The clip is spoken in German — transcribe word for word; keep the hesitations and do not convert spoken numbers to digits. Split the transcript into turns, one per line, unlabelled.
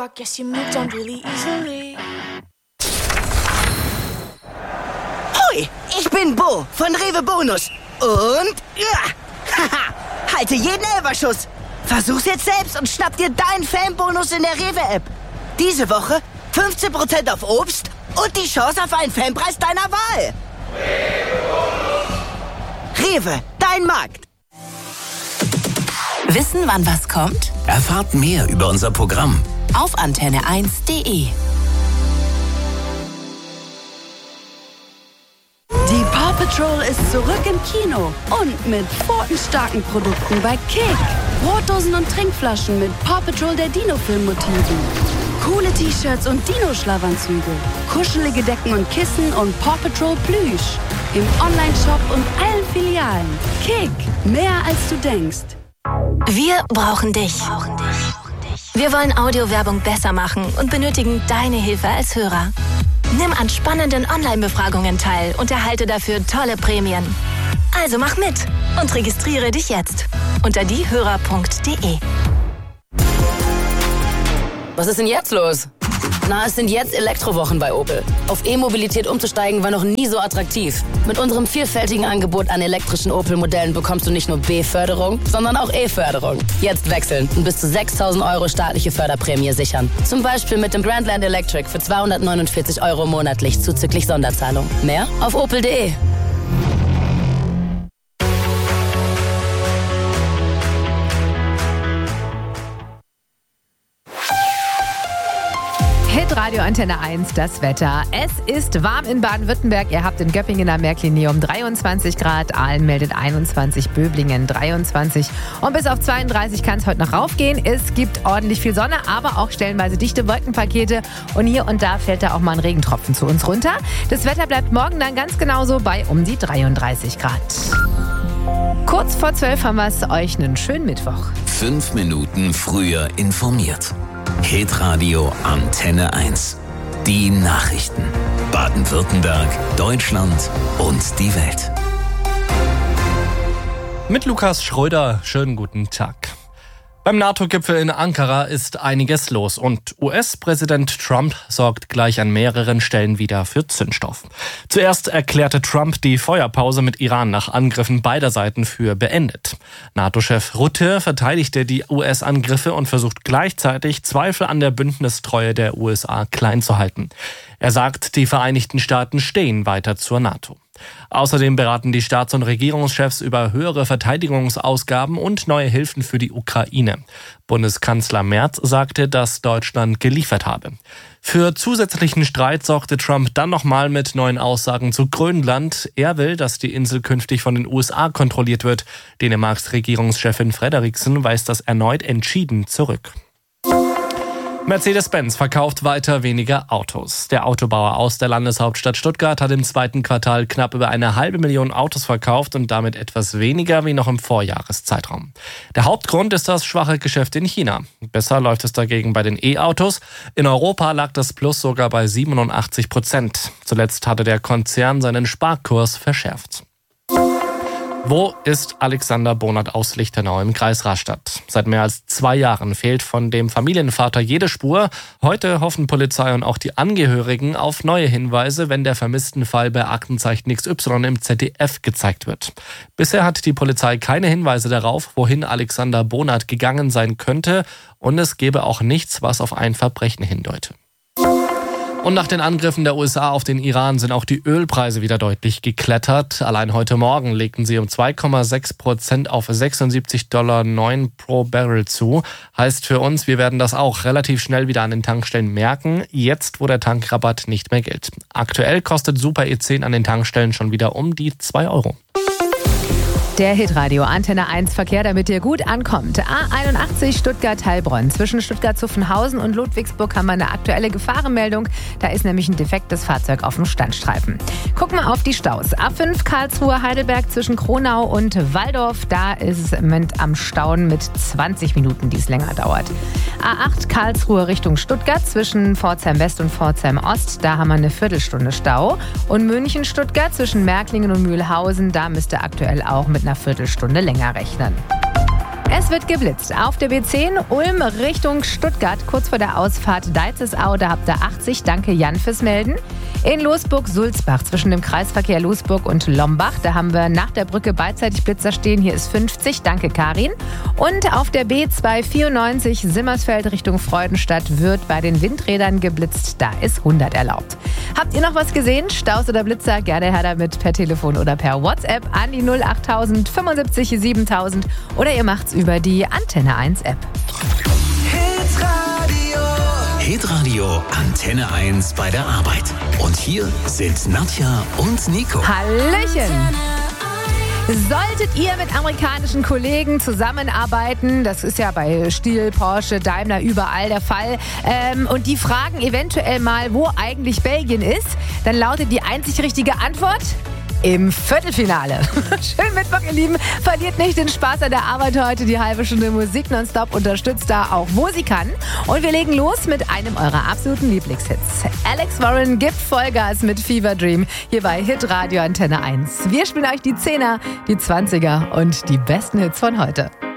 I guess you moved on really easily.
Hoi, ich bin Bo von Rewe Bonus. Und, ja, haha, halte jeden Elberschuss. Versuch's jetzt selbst und schnapp dir deinen Fanbonus in der Rewe-App. Diese Woche fünfzehn Prozent auf Obst und die Chance auf einen Fanpreis deiner Wahl. Rewe, dein Markt.
Wissen, wann was kommt?
Erfahrt mehr über unser Programm
auf antenne eins punkt de. Die Paw Patrol ist zurück im Kino und mit pfotenstarken Produkten bei Kick. Brotdosen und Trinkflaschen mit Paw Patrol der Dino-Film-Motiven. Coole T-Shirts und Dino-Schlafanzüge. Kuschelige Decken und Kissen und Paw Patrol Plüsch. Im Online-Shop und allen Filialen. Kick, mehr als du denkst.
Wir brauchen dich. Wir wollen Audiowerbung besser machen und benötigen deine Hilfe als Hörer. Nimm an spannenden Online-Befragungen teil und erhalte dafür tolle Prämien. Also mach mit und registriere dich jetzt unter diehörer punkt de.
Was ist denn jetzt los? Na, es sind jetzt Elektrowochen bei Opel. Auf E-Mobilität umzusteigen war noch nie so attraktiv. Mit unserem vielfältigen Angebot an elektrischen Opel-Modellen bekommst du nicht nur B-Förderung, sondern auch E-Förderung. Jetzt wechseln und bis zu sechstausend Euro staatliche Förderprämie sichern. Zum Beispiel mit dem Grandland Electric für zweihundertneunundvierzig Euro monatlich zuzüglich Sonderzahlung. Mehr auf opel punkt de.
Radio Antenne eins, das Wetter. Es ist warm in Baden-Württemberg. Ihr habt in Göppingen am Märklinium dreiundzwanzig Grad, Aalen meldet einundzwanzig, Böblingen dreiundzwanzig und bis auf zweiunddreißig kann es heute noch raufgehen. Es gibt ordentlich viel Sonne, aber auch stellenweise dichte Wolkenpakete und hier und da fällt da auch mal ein Regentropfen zu uns runter. Das Wetter bleibt morgen dann ganz genauso bei um die dreiunddreißig Grad. Kurz vor zwölf haben wir es euch einen schönen Mittwoch.
Fünf Minuten früher informiert. Hitradio Antenne eins. Die Nachrichten. Baden-Württemberg, Deutschland und die Welt.
Mit Lukas Schröder, schönen guten Tag. Beim NATO-Gipfel in Ankara ist einiges los und U S-Präsident Trump sorgt gleich an mehreren Stellen wieder für Zündstoff. Zuerst erklärte Trump die Feuerpause mit Iran nach Angriffen beider Seiten für beendet. NATO-Chef Rutte verteidigte die U S-Angriffe und versucht gleichzeitig Zweifel an der Bündnistreue der U S A klein zu halten. Er sagt, die Vereinigten Staaten stehen weiter zur NATO. Außerdem beraten die Staats- und Regierungschefs über höhere Verteidigungsausgaben und neue Hilfen für die Ukraine. Bundeskanzler Merz sagte, dass Deutschland geliefert habe. Für zusätzlichen Streit sorgte Trump dann nochmal mit neuen Aussagen zu Grönland. Er will, dass die Insel künftig von den U S A kontrolliert wird. Dänemarks Regierungschefin Frederiksen weist das erneut entschieden zurück. Mercedes-Benz verkauft weiter weniger Autos. Der Autobauer aus der Landeshauptstadt Stuttgart hat im zweiten Quartal knapp über eine halbe Million Autos verkauft und damit etwas weniger wie noch im Vorjahreszeitraum. Der Hauptgrund ist das schwache Geschäft in China. Besser läuft es dagegen bei den E-Autos. In Europa lag das Plus sogar bei siebenundachtzig Prozent. Zuletzt hatte der Konzern seinen Sparkurs verschärft. Wo ist Alexander Bonert aus Lichtenau im Kreis Rastatt? Seit mehr als zwei Jahren fehlt von dem Familienvater jede Spur. Heute hoffen Polizei und auch die Angehörigen auf neue Hinweise, wenn der vermissten Fall bei Aktenzeichen X Y im Z D F gezeigt wird. Bisher hat die Polizei keine Hinweise darauf, wohin Alexander Bonert gegangen sein könnte. Und es gebe auch nichts, was auf ein Verbrechen hindeute. Und nach den Angriffen der U S A auf den Iran sind auch die Ölpreise wieder deutlich geklettert. Allein heute Morgen legten sie um zwei Komma sechs Prozent auf sechsundsiebzig Komma neun Dollar pro Barrel zu. Heißt für uns, wir werden das auch relativ schnell wieder an den Tankstellen merken, jetzt wo der Tankrabatt nicht mehr gilt. Aktuell kostet Super E zehn an den Tankstellen schon wieder um die zwei Euro.
Der Hitradio Antenne eins Verkehr, damit ihr gut ankommt. A einundachtzig Stuttgart-Heilbronn. Zwischen Stuttgart-Zuffenhausen und Ludwigsburg haben wir eine aktuelle Gefahrenmeldung. Da ist nämlich ein defektes Fahrzeug auf dem Standstreifen. Gucken wir auf die Staus. A fünf Karlsruhe-Heidelberg zwischen Kronau und Walldorf. Da ist es im Moment am Stauen mit zwanzig Minuten, die es länger dauert. A acht Karlsruhe Richtung Stuttgart zwischen Pforzheim West und Pforzheim Ost. Da haben wir eine Viertelstunde Stau. Und München-Stuttgart zwischen Märklingen und Mühlhausen. Da müsst ihr aktuell auch mit einer Viertelstunde länger rechnen. Es wird geblitzt. Auf der B zehn Ulm Richtung Stuttgart, kurz vor der Ausfahrt Deizesau, da habt ihr achtzig. Danke Jan fürs Melden. In Losburg-Sulzbach zwischen dem Kreisverkehr Losburg und Lombach, da haben wir nach der Brücke beidseitig Blitzer stehen. Hier ist fünfzig. Danke Karin. Und auf der B zweihundertvierundneunzig Simmersfeld Richtung Freudenstadt wird bei den Windrädern geblitzt. Da ist hundert erlaubt. Habt ihr noch was gesehen? Staus oder Blitzer? Gerne her damit per Telefon oder per WhatsApp an die null achttausend fünfundsiebzig siebentausend oder ihr macht's über die Antenne eins App.
Hitradio. Hitradio Antenne eins bei der Arbeit. Und hier sind Nadja und Nico.
Hallöchen! Solltet ihr mit amerikanischen Kollegen zusammenarbeiten, das ist ja bei Stihl, Porsche, Daimler überall der Fall, ähm, und die fragen eventuell mal, wo eigentlich Belgien ist, dann lautet die einzig richtige Antwort: im Viertelfinale. Schönen Mittwoch, ihr Lieben. Verliert nicht den Spaß an der Arbeit heute. Die halbe Stunde Musik nonstop unterstützt da auch, wo sie kann. Und wir legen los mit einem eurer absoluten Lieblingshits. Alex Warren gibt Vollgas mit Fever Dream hier bei Hitradio Antenne eins. Wir spielen euch die Zehner, die Zwanziger und die besten Hits von heute.